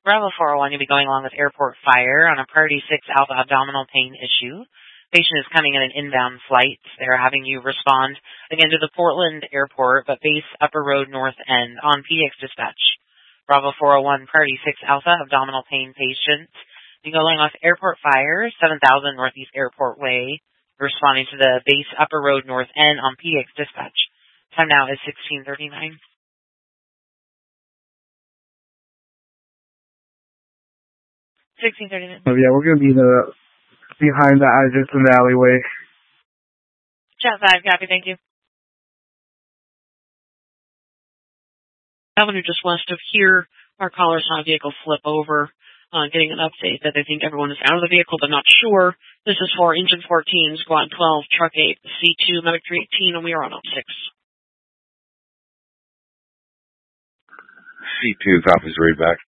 Bravo 401, you'll be going along with airport fire on a Priority 6 Alpha abdominal pain issue. Patient is coming in an inbound flight. They're having you respond again to the Portland airport, but base Upper Road North End on PDX dispatch. Bravo 401, Priority 6 Alpha abdominal pain patient. You go along with airport fire, 7000 Northeast Airport Way, responding to the base Upper Road North End on PDX dispatch. Time now is 16:39. 16:39. Oh yeah, we're gonna be behind the Isaacs in the alleyway. Chat 5, copy, thank you. Avenue just west of here, our caller saw a vehicle flip over, getting an update that they think everyone is out of the vehicle but not sure. This is for Engine 14, Squad 12, Truck 8, C2, Medic 318, and we are on up 6. C2 copies, read back.